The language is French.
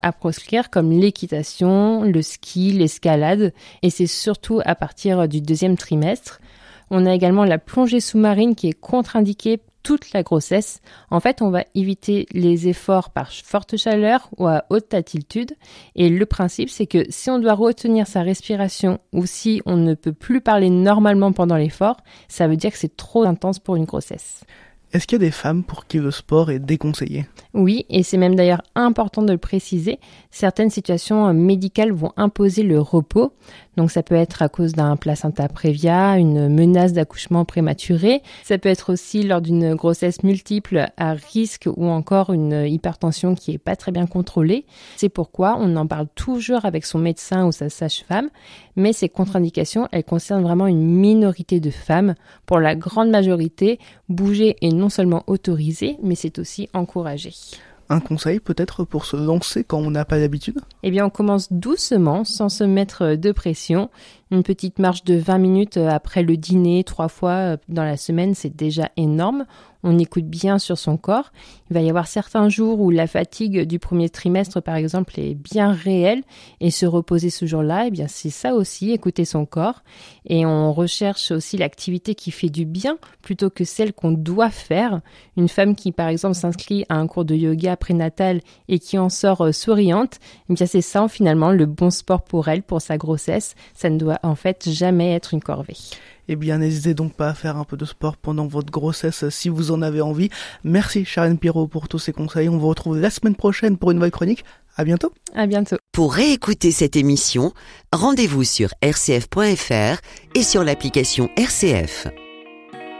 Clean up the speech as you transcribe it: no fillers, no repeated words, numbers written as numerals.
à proscrire comme l'équitation, le ski, l'escalade, et c'est surtout à partir du 2e trimestre. On a également la plongée sous-marine qui est contre-indiquée toute la grossesse. En fait, on va éviter les efforts par forte chaleur ou à haute altitude. Et le principe, c'est que si on doit retenir sa respiration ou si on ne peut plus parler normalement pendant l'effort, ça veut dire que c'est trop intense pour une grossesse. Est-ce qu'il y a des femmes pour qui le sport est déconseillé ? Oui, et c'est même d'ailleurs important de le préciser. Certaines situations médicales vont imposer le repos. Donc ça peut être à cause d'un placenta prévia, une menace d'accouchement prématuré. Ça peut être aussi lors d'une grossesse multiple à risque ou encore une hypertension qui est pas très bien contrôlée. C'est pourquoi on en parle toujours avec son médecin ou sa sage-femme. Mais ces contre-indications, elles concernent vraiment une minorité de femmes. Pour la grande majorité, bouger est non seulement autorisé, mais c'est aussi encouragé. Un conseil peut-être pour se lancer quand on n'a pas l'habitude ? Eh bien, on commence doucement, sans se mettre de pression. Une petite marche de 20 minutes après le dîner, 3 fois dans la semaine, c'est déjà énorme. On écoute bien sur son corps. Il va y avoir certains jours où la fatigue du premier trimestre, par exemple, est bien réelle. Et se reposer ce jour-là, eh bien, c'est ça aussi, écouter son corps. Et on recherche aussi l'activité qui fait du bien plutôt que celle qu'on doit faire. Une femme qui, par exemple, s'inscrit à un cours de yoga prénatal et qui en sort souriante, eh bien, c'est ça, finalement, le bon sport pour elle, pour sa grossesse. Ça ne doit en fait jamais être une corvée. Eh bien, n'hésitez donc pas à faire un peu de sport pendant votre grossesse si vous en avez envie. Merci Charlène Pirot pour tous ces conseils. On vous retrouve la semaine prochaine pour une nouvelle chronique. À bientôt. À bientôt. Pour réécouter cette émission, rendez-vous sur rcf.fr et sur l'application RCF.